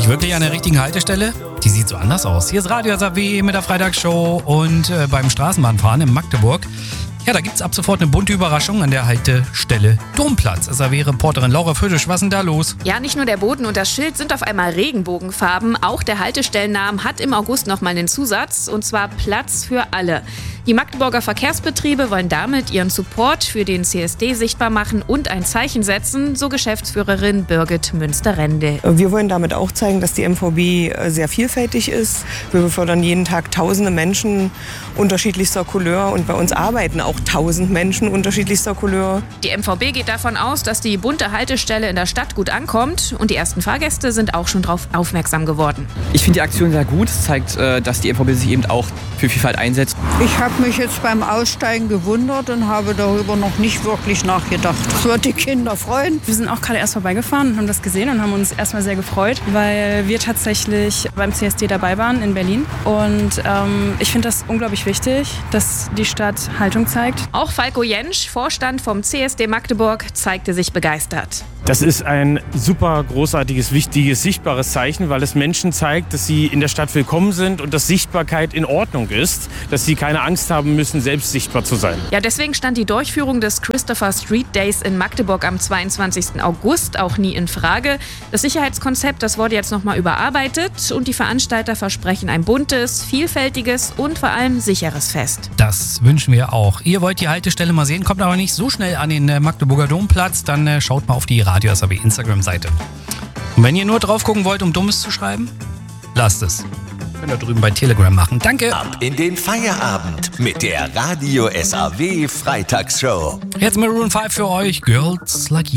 ich wirklich an der richtigen Haltestelle? Die sieht so anders aus. Hier ist Radio SAW mit der Freitagsshow und beim Straßenbahnfahren in Magdeburg. Ja, da gibt's ab sofort eine bunte Überraschung an der Haltestelle Domplatz. SAW-Reporterin Laura Fötisch, was ist denn da los? Ja, nicht nur der Boden und das Schild sind auf einmal Regenbogenfarben. Auch der Haltestellennamen hat im August nochmal einen Zusatz, und zwar Platz für alle. Die Magdeburger Verkehrsbetriebe wollen damit ihren Support für den CSD sichtbar machen und ein Zeichen setzen, so Geschäftsführerin Birgit Münster-Rende. Wir wollen damit auch zeigen, dass die MVB sehr vielfältig ist. Wir befördern jeden Tag tausende Menschen unterschiedlichster Couleur und bei uns arbeiten auch 1000 Menschen unterschiedlichster Couleur. Die MVB geht davon aus, dass die bunte Haltestelle in der Stadt gut ankommt, und die ersten Fahrgäste sind auch schon darauf aufmerksam geworden. Ich finde die Aktion sehr gut. Es zeigt, dass die MVB sich eben auch für Vielfalt einsetzt. Ich habe mich jetzt beim Aussteigen gewundert und habe darüber noch nicht wirklich nachgedacht. Das wird die Kinder freuen. Wir sind auch gerade erst vorbeigefahren und haben das gesehen und haben uns erstmal sehr gefreut, weil wir tatsächlich beim CSD dabei waren in Berlin. Und ich finde das unglaublich wichtig, dass die Stadt Haltung zeigt. Auch Falko Jentsch, Vorstand vom CSD Magdeburg, zeigte sich begeistert. Das ist ein super großartiges, wichtiges, sichtbares Zeichen, weil es Menschen zeigt, dass sie in der Stadt willkommen sind und dass Sichtbarkeit in Ordnung ist, dass sie keine Angst haben müssen, selbst sichtbar zu sein. Ja, deswegen stand die Durchführung des Christopher Street Days in Magdeburg am 22. August auch nie in Frage. Das Sicherheitskonzept, das wurde jetzt nochmal überarbeitet, und die Veranstalter versprechen ein buntes, vielfältiges und vor allem sicheres Fest. Das wünschen wir auch. Ihr wollt die Haltestelle mal sehen, kommt aber nicht so schnell an den Magdeburger Domplatz, dann schaut mal auf die Radio SAW Instagram-Seite. Und wenn ihr nur drauf gucken wollt, um Dummes zu schreiben, lasst es. Könnt ihr drüben bei Telegram machen. Danke. Ab in den Feierabend mit der Radio SAW Freitagsshow. Jetzt Maroon 5 für euch. Girls Like You.